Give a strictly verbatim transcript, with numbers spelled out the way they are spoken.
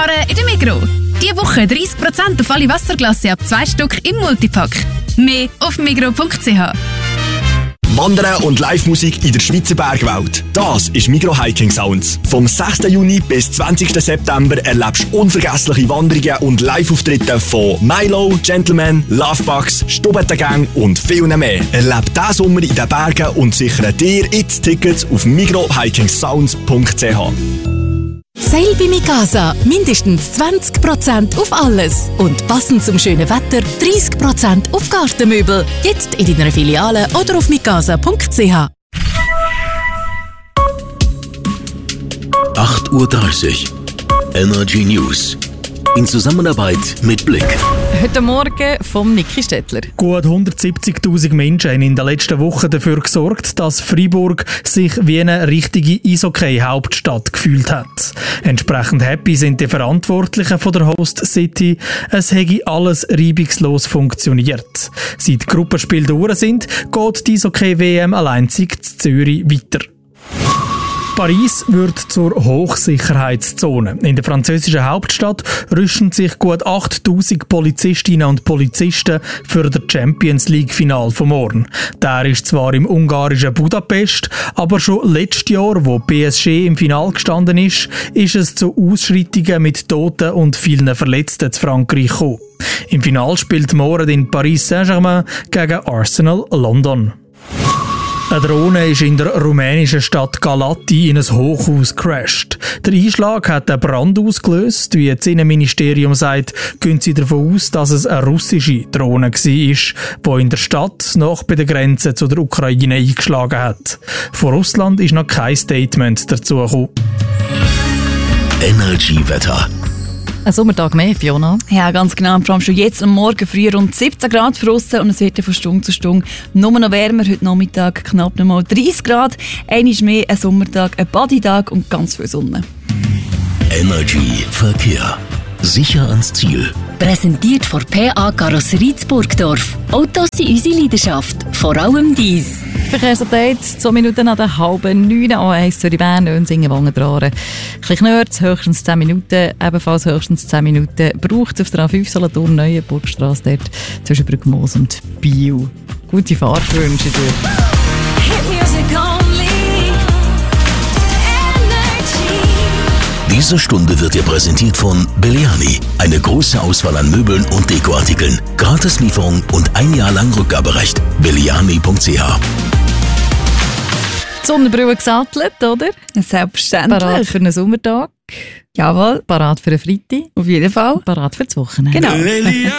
Sparen in der Migros. Diese Woche dreißig Prozent auf alle Wasserglasse ab zwei Stück im Multipack. Mehr auf migros punkt c h. Wandern und Live-Musik in der Schweizer Bergwelt. Das ist Migros Hiking Sounds. Vom sechsten Juni bis zwanzigsten September erlebst du unvergessliche Wanderungen und Live-Auftritte von Milo, Gentleman, Lovebugs, Stubbentengang und viel mehr. Erlebe diesen Sommer in den Bergen und sichere dir jetzt Tickets auf migros hiking sounds punkt c h. Sale bei Mikasa. Mindestens zwanzig Prozent auf alles. Und passend zum schönen Wetter dreißig Prozent auf Gartenmöbel. Jetzt in deiner Filiale oder auf mikasa punkt c h. acht Uhr dreißig. Energy News. In Zusammenarbeit mit Blick. Heute Morgen vom Niki Stettler. Gut hundertsiebzigtausend Menschen haben in den letzten Wochen dafür gesorgt, dass Freiburg sich wie eine richtige Eishockey-Hauptstadt gefühlt hat. Entsprechend happy sind die Verantwortlichen von der Host City. Es hätte alles reibungslos funktioniert. Seit die Gruppenspiele durch sind, geht die Eishockey-W M alleinzig in Zürich weiter. Paris wird zur Hochsicherheitszone. In der französischen Hauptstadt rüsten sich gut achttausend Polizistinnen und Polizisten für das Champions League-Final von morgen. Der ist zwar im ungarischen Budapest, aber schon letztes Jahr, wo P S G im Final gestanden ist, ist es zu Ausschreitungen mit Toten und vielen Verletzten zu Frankreich gekommen. Im Final spielt morgen in Paris Saint-Germain gegen Arsenal London. Eine Drohne ist in der rumänischen Stadt Galati in ein Hochhaus gecrasht. Der Einschlag hat einen Brand ausgelöst. Wie das Innenministerium sagt, gehen sie davon aus, dass es eine russische Drohne war, die in der Stadt nach bei der Grenze zu der Ukraine eingeschlagen hat. Von Russland ist noch kein Statement dazu gekommen. Energy-Wetter. Ein Sommertag mehr, Fiona. Ja, ganz genau. Vor allem schon jetzt am Morgen früh rund siebzehn Grad draussen und es wird von Stunde zu Stunde nur noch wärmer. Heute Nachmittag knapp noch mal dreißig Grad. Einmal mehr ein Sommertag, ein Baditag und ganz viel Sonne. Energy Verkehr. Sicher ans Ziel. Präsentiert von P A Karosserie Burgdorf. Autos sind unsere Leidenschaft, vor allem dies. Verkehrsupdate, zwei Minuten an der halben neun, A eins Zürich-Bern, Önsingen-Wangen-Draren. Ein Knörz, höchstens zehn Minuten, ebenfalls höchstens zehn Minuten. Braucht es auf der A fünf Solothurn, Neuenburgstrasse dort zwischen Brückmoos und Biel. Gute Fahrt wünsche ich dir. Diese Stunde wird dir präsentiert von Belliani. Eine große Auswahl an Möbeln und Dekoartikeln. Gratislieferung und ein Jahr lang Rückgaberecht. belliani punkt c h. Die Sonnenbrille gesattelt, oder? Selbstverständlich. Parat für einen Sommertag. Jawohl. Parat für einen Freitag. Auf jeden Fall. Parat für das Wochenende. Genau.